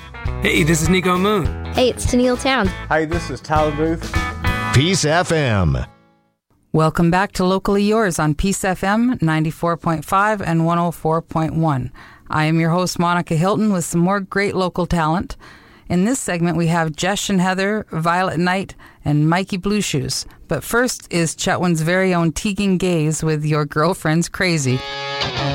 Hey, this is Nico Moon. Hey, it's Tennille Town. Hi, this is Tyler Booth. Peace FM. Welcome back to Locally Yours on Peace FM 94.5 and 104.1. I am your host, Monica Hilton, with some more great local talent. In this segment, we have Jesh and Heather, Violet Knight, and Mikey Blue Shoes. But first is Chetwynd's very own Tegan Gaze with Your Girlfriend's Crazy.